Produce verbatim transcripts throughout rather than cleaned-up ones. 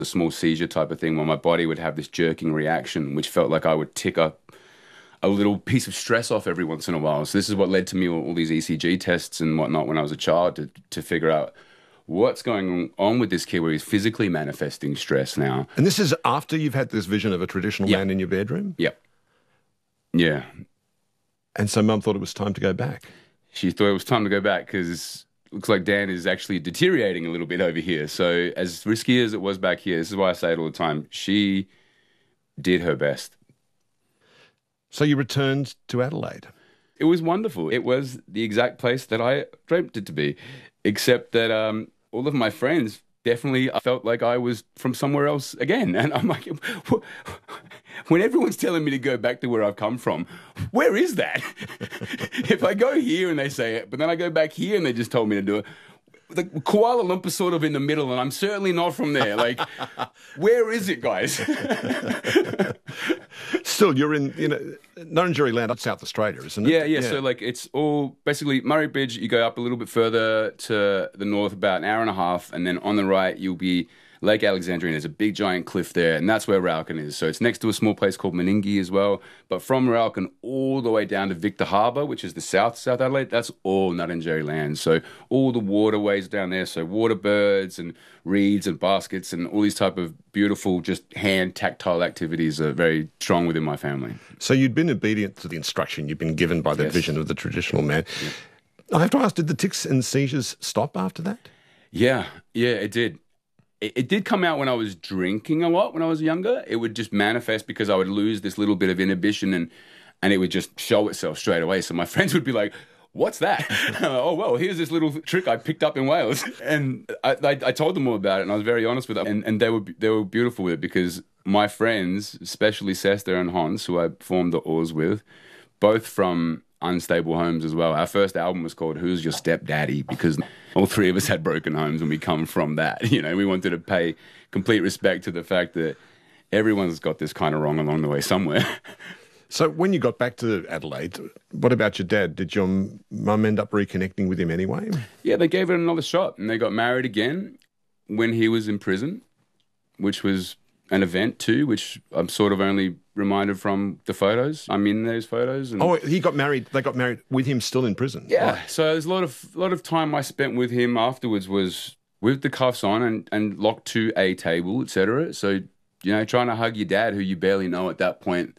a small seizure type of thing where my body would have this jerking reaction, which felt like I would tick up a little piece of stress off every once in a while. So this is what led to me all, all these E C G tests and whatnot when I was a child to, to figure out what's going on with this kid where he's physically manifesting stress now. And this is after you've had this vision of a traditional Yep. man in your bedroom? Yep. Yeah. And so Mum thought it was time to go back. She thought it was time to go back because it looks like Dan is actually deteriorating a little bit over here. So as risky as it was back here, this is why I say it all the time, she did her best. So you returned to Adelaide. It was wonderful. It was the exact place that I dreamt it to be, except that um, all of my friends definitely felt like I was from somewhere else again. And I'm like, when everyone's telling me to go back to where I've come from, where is that? If I go here and they say it, but then I go back here and they just told me to do it, the Kuala Lumpur's sort of in the middle, and I'm certainly not from there. Like, where is it, guys? Still, you're in, you know, Nurrinjeri land, South Australia, isn't it? Yeah, yeah, yeah. So, like, it's all basically Murray Bridge. You go up a little bit further to the north, about an hour and a half, and then on the right, you'll be Lake Alexandria, and there's a big giant cliff there, and that's where Rauken is. So it's next to a small place called Meningie as well. But from Rauken all the way down to Victor Harbour, which is the south, South Adelaide, that's all Nurrinjeri land. So all the waterways down there, so water birds and reeds and baskets and all these type of beautiful, just hand tactile activities are very strong within my family. So you'd been obedient to the instruction you'd been given by the Yes. vision of the traditional man. Yeah. I have to ask, did the tics and seizures stop after that? Yeah, yeah, it did. It, it did come out when I was drinking a lot when I was younger. It would just manifest because I would lose this little bit of inhibition and, and it would just show itself straight away. So my friends would be like, what's that? Oh, well, here's this little trick I picked up in Wales. And I, I, I told them all about it, and I was very honest with them. And, and they were they were beautiful with it because my friends, especially Sester and Hans, who I formed the Oars with, both from unstable homes as well. Our first album was called Who's Your Stepdaddy? Because all three of us had broken homes and we come from that. You know, we wanted to pay complete respect to the fact that everyone's got this kind of wrong along the way somewhere. So when you got back to Adelaide, what about your dad? Did your mum end up reconnecting with him anyway? Yeah, they gave it another shot and they got married again when he was in prison, which was an event too, which I'm sort of only reminded from the photos. I'm in those photos. And Oh, he got married. They got married with him still in prison. yeah, Right. so there's a lot of lot of time I spent with him afterwards was with the cuffs on and, and locked to a table, et cetera. So, you know, trying to hug your dad, who you barely know at that point,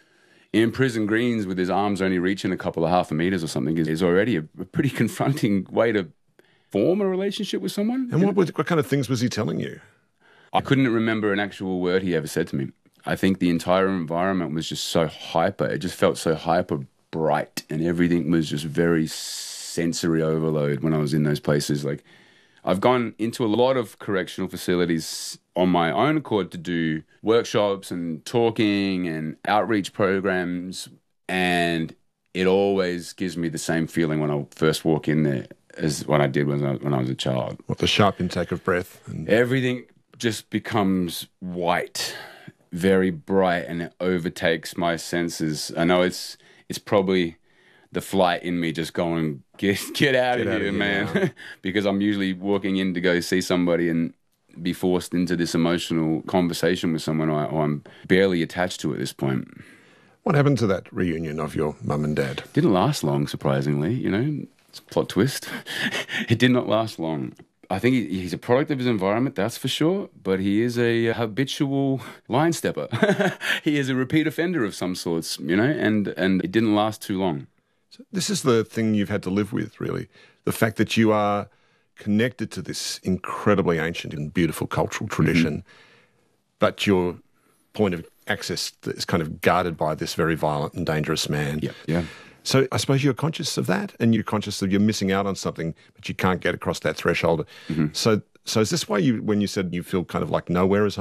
in prison greens with his arms only reaching a couple of half a metres or something is, is already a, a pretty confronting way to form a relationship with someone. And what, what kind of things was he telling you? I couldn't remember an actual word he ever said to me. I think the entire environment was just so hyper. It just felt so hyper bright and everything was just very sensory overload when I was in those places. Like, I've gone into a lot of correctional facilities on my own accord to do workshops and talking and outreach programs, and it always gives me the same feeling when I first walk in there as what I did when I, when I was a child. What, the sharp intake of breath? And Everything just becomes white, very bright, and it overtakes my senses. I know it's it's probably the flight in me just going, get get out Get of out here, of here man. now. Because I'm usually walking in to go see somebody and be forced into this emotional conversation with someone I, I'm barely attached to at this point. what happened to that reunion of your mum and dad? Didn't last long, surprisingly, you know. It's a plot twist. It did not last long. I think he, he's a product of his environment, that's for sure, but he is a habitual line stepper. He is a repeat offender of some sorts, you know, and, and it didn't last too long. So this is the thing you've had to live with, really. The fact that you are connected to this incredibly ancient and beautiful cultural tradition, mm-hmm. but your point of access is kind of guarded by this very violent and dangerous man. Yeah, yeah. So I suppose you're conscious of that, and you're conscious that you're missing out on something, but you can't get across that threshold. Mm-hmm. So, so is this why you, when you said you feel kind of like nowhere is